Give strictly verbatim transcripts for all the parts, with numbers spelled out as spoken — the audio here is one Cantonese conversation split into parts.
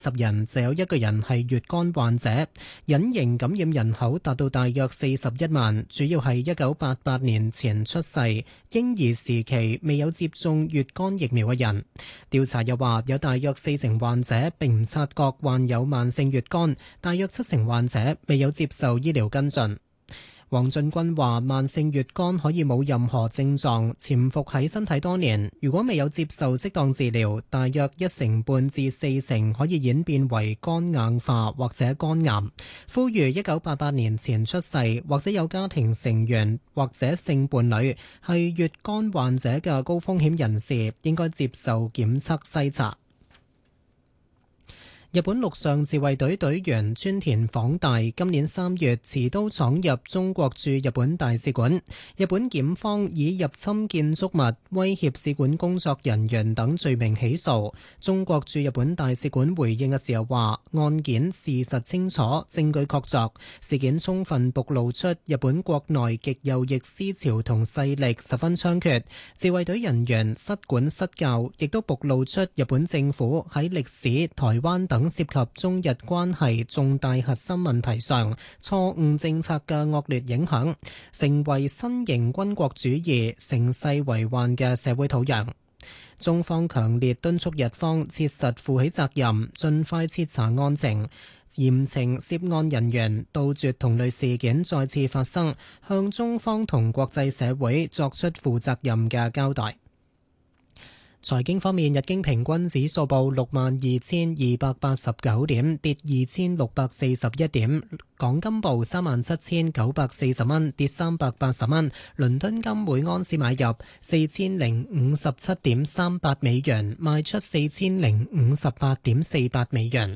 十人就有一個人係乙肝患者，隱形感染人口達到大約四十一萬，主要係一九八八年前出世、嬰兒時期未有接種乙肝疫苗嘅人。調查又話，有大約四成患者並唔察覺患有慢性乙肝，大約七成患者未有接受醫療跟進。黃俊君話：慢性乙肝可以冇任何症狀，潛伏喺身體多年。如果未有接受適當治療，大約一成半至四成可以演變為肝硬化或者肝癌。呼籲一九八八年前出世或者有家庭成員或者性伴侶係乙肝患者嘅高風險人士，應該接受檢測篩查。日本陸上自衛隊隊員村田晃大今年三月持刀闖入中國駐日本大使館，日本檢方以入侵建築物、威脅使館工作人員等罪名起訴。中國駐日本大使館回應嘅時候話，案件事實清楚，證據確鑿，事件充分暴露出日本國內極右翼思潮同勢力十分猖獗，自衛隊人員失管失教，亦都暴露出日本政府喺歷史、台灣等涉及中日關係重大核心問題上錯誤政策嘅惡劣影響，成為新型軍國主義盛世為患嘅社會土壤。中方強烈敦促日方切實負起責任，盡快徹查案情，嚴懲涉案人員，杜絕同類事件再次發生，向中方同國際社會作出負責任嘅交代。財經方面，日經平均指數報六萬二千二百八十九點，跌二千六百四十一點。港金報三萬七千九百四十蚊，跌三百八十蚊。倫敦金每安士買入四千零五十七點三八美元，賣出四千零五十八點四八美元。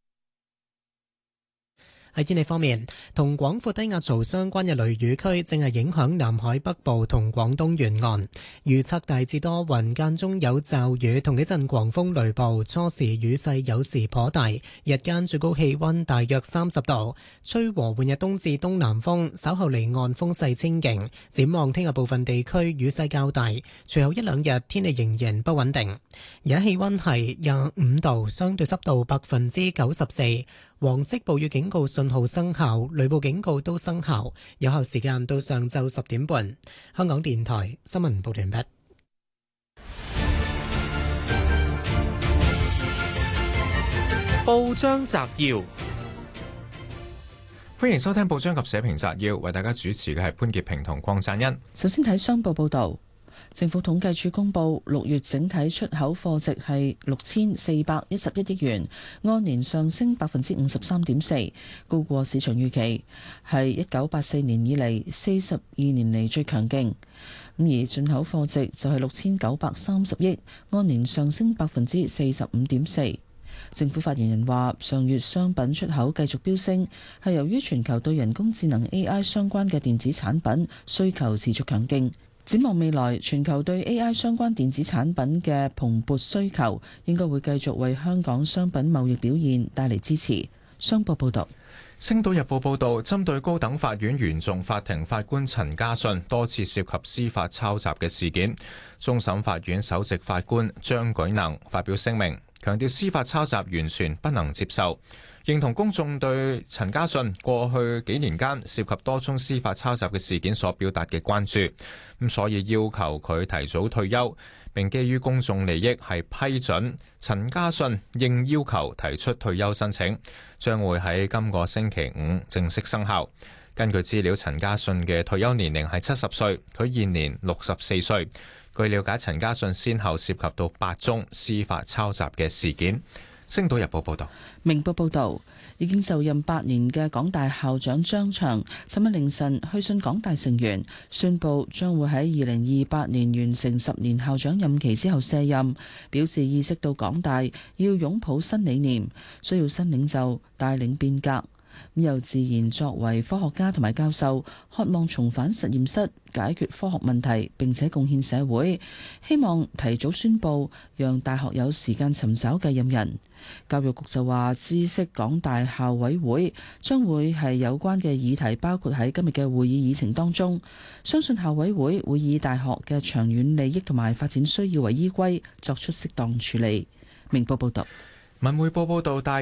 喺天氣方面，同廣闊低壓槽相關嘅雷雨區正係影響南海北部同廣東沿岸。預測大致多雲，間中有驟雨同幾陣狂風雷暴，初時雨勢有時頗大。日間最高氣溫大約三十度，吹和緩日東至東南風，稍後離岸風勢清勁。展望聽日部分地區雨勢較大，隨後一兩日天氣仍然不穩定。而家氣溫係廿五度，相對濕度百分之九十四。黃色暴雨警告信號生效，雷暴警告都生效，有效時間到上晝十點半。香港電台新聞報道完畢。 報章摘要，歡迎收聽報章及社評摘要，為大家主持嘅係潘潔平同鄺贊恩。 首先睇商報報道。政府統計處公布，六月整體出口貨值係六千四百一十一億元，按年上升百分之五十三點四，高過市場預期，係一九八四年以嚟四十二年嚟最強勁。咁而進口貨值就係六千九百三十億，按年上升百分之四十五點四。政府發言人話，上月商品出口繼續飆升，係由於全球對人工智能 A I 相關嘅電子產品需求持續強勁。展望未來，全球對 A I 相關電子產品嘅蓬勃需求，應該會繼續為香港商品貿易表現帶嚟支持。商報報道。 星島日報報道，針對高等法院原訟法庭法官陳家信多次涉及司法抄襲嘅事件，終審法院首席法官張舉能發表聲明，強調司法抄襲完全不能接受，認同公眾對陳家信過去幾年間涉及多宗司法抄襲嘅事件所表達嘅關注，咁所以要求佢提早退休，並基於公眾利益係批准陳家信應要求提出退休申請，將會喺今個星期五正式生效。根據資料，陳家信嘅退休年齡係七十歲，佢現年六十四歲。據了解，陳家信先後涉及到八宗司法抄襲嘅事件。星島日報報道。 明報報道，已經就任八年嘅港大校長張翔，尋日凌晨去信港大成員，宣布將會喺二零二八年完成十年校長任期之後卸任，表示意識到港大要擁抱新理念，需要新領袖帶領變革。咁又自然作為科學家同埋教授，渴望重返實驗室解決科學問題，並且貢獻社會，希望提早宣布，讓大學有時間尋找繼任人。教育局就話，知悉港大校委會將會係有關嘅議題包括喺今日嘅會議議程當中，相信校委會會以大學嘅長遠利益同埋發展需要為依歸，作出適當處理。明報報道。 文匯報報道，大